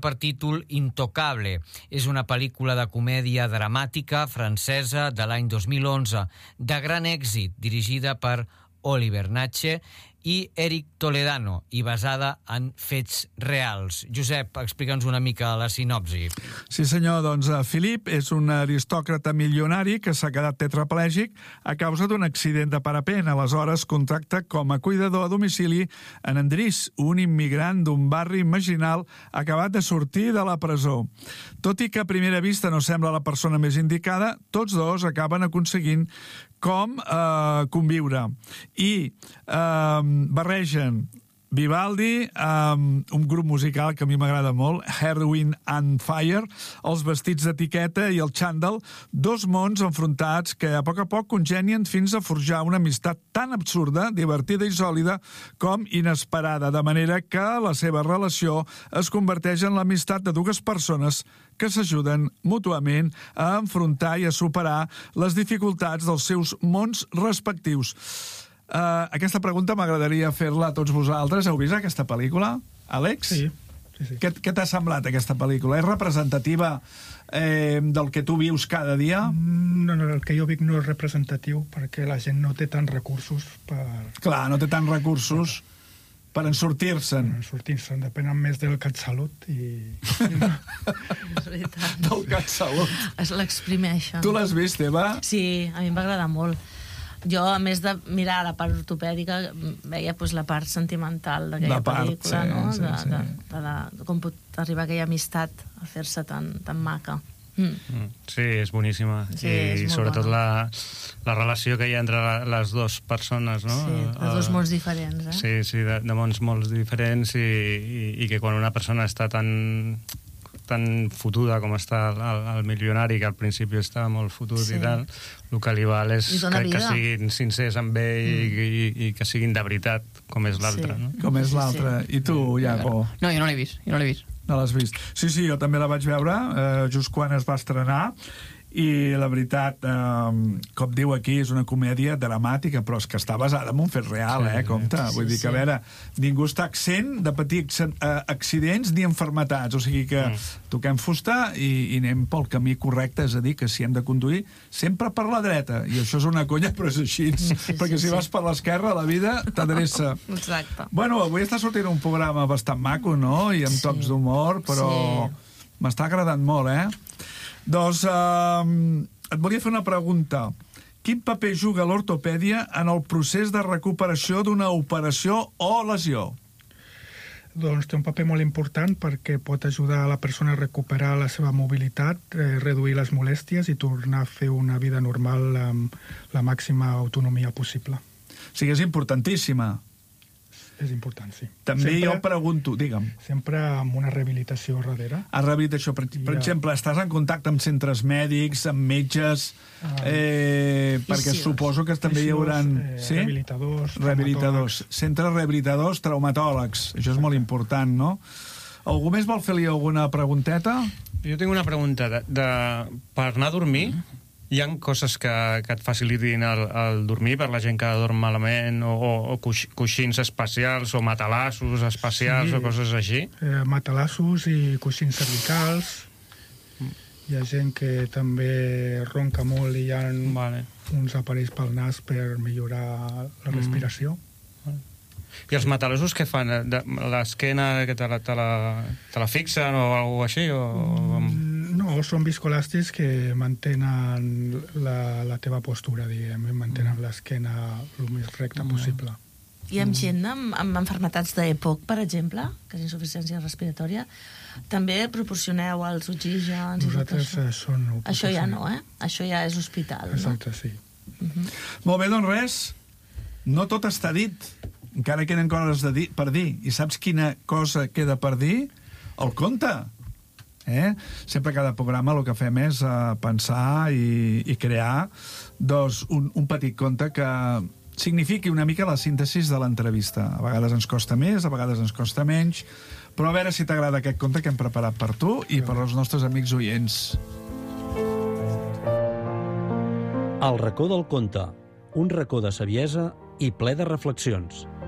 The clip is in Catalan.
per títol Intocable. És una pel·lícula de comèdia dramàtica francesa de l'any 2011, de gran èxit, dirigida per Oliver Nache i Eric Toledano, i basada en fets reals. Josep, explica'ns una mica la sinopsi. Sí, senyor, doncs Philip és un aristòcrata milionari que s'ha quedat tetraplègic a causa d'un accident de parapent. Aleshores contracta com a cuidador a domicili en Andrés, un immigrant d'un barri marginal acabat de sortir de la presó. Tot i que a primera vista no sembla la persona més indicada, tots dos acaben aconseguint com conviure. I barregen Vivaldi amb un grup musical que a mi m'agrada molt, Earth, Wind and Fire, els vestits d'etiqueta i el xandall, dos mons enfrontats que a poc congenien fins a forjar una amistat tan absurda, divertida i sòlida com inesperada, de manera que la seva relació es converteix en l'amistat de dues persones que s'ajuden mútuament a enfrontar i a superar les dificultats dels seus mons respectius. Aquesta pregunta m'agradaria fer-la a tots vosaltres. Heu vist aquesta pel·lícula, Àlex? Sí. Què t'ha semblat aquesta pel·lícula? És representativa del que tu vius cada dia? No, el que jo vic no és representatiu perquè la gent no té tants recursos per... Clar, no té tants recursos per ensortir-se'n. Depenen més del CatSalut i... És veritat. Del CatSalut. Es l'exprimeixen. Tu l'has vist, Eva? Sí, a mi em va agradar molt. Jo, a més de mirar la part ortopèdica, veia la part sentimental d'aquella pel·lícula, no? De com pot arribar aquella amistat a fer-se tan maca. Sí, és boníssima. Sí, i sobretot la relació que hi ha entre les dues persones, no? Sí, de dos mons diferents, eh? Sí, de mons molt diferents i que quan una persona està tan fotuda com està el milionari, que al principi està molt fotut i tal, el que li val és que siguin sincers amb ell i que siguin de veritat, com és l'altre. No? Com és l'altre. I tu, Iago? No, jo no l'he vist. No l'has vist? Sí, jo també la vaig veure just quan es va estrenar, i la veritat, com diu aquí, és una comèdia dramàtica, però és que està basada en un fet real, compte. Vull dir que, a veure, ningú està exempt de patir accidents ni enfermetats, o sigui que toquem fusta i anem pel camí correcte, és a dir, que si hem de conduir, sempre per la dreta, i això és una conya, però és així, perquè si vas per l'esquerra, la vida t'adreça. Exacte. Bueno, avui està sortint un programa bastant maco, no?, i amb tocs d'humor, però m'està agradant molt, Doncs et volia fer una pregunta. Quin paper juga l'ortopèdia en el procés de recuperació d'una operació o lesió? Doncs té un paper molt important perquè pot ajudar a la persona a recuperar la seva mobilitat, reduir les molèsties i tornar a fer una vida normal amb la màxima autonomia possible. O sigui, és importantíssima. És important, sí. També jo pregunto, digue'm. Sempre amb una rehabilitació darrere. A rehabilitació, per exemple, estàs en contacte amb centres mèdics, amb metges, perquè suposo que també hi haurà... Rehabilitadors. Centres rehabilitadors, traumatòlegs. Això és molt important, no? Algú més vol fer-li alguna pregunteta? Jo tinc una pregunta. Per anar a dormir, hi ha coses que et facilitin el dormir per la gent que dorm malament, o coixins especials, o matalassos especials, o coses així? Matalassos i coixins cervicals. Hi ha gent que també ronca molt i hi ha uns aparells pel nas per millorar la respiració. I els matalassos què fan? L'esquena que te la fixen o alguna cosa així? No, són viscoelàstics que mantenen la teva postura, diguem, mantenen l'esquena el més recta possible. I amb gent amb malalties d'EPOC, per exemple, que és insuficiència respiratòria, també proporcioneu els oxígens? Nosaltres això no. Això ja no, Això ja és hospital, no? Exacte, sí. Molt bé, doncs res. No tot està dit. Encara queden coses per dir. I saps quina cosa queda per dir? El conte. Sempre cada programa el que fem és pensar i crear un petit conte que signifiqui una mica la síntesi de l'entrevista. A vegades ens costa més, a vegades ens costa menys, però a veure si t'agrada aquest conte que hem preparat per tu i per als nostres amics oients. El racó del conte, un racó de saviesa i ple de reflexions.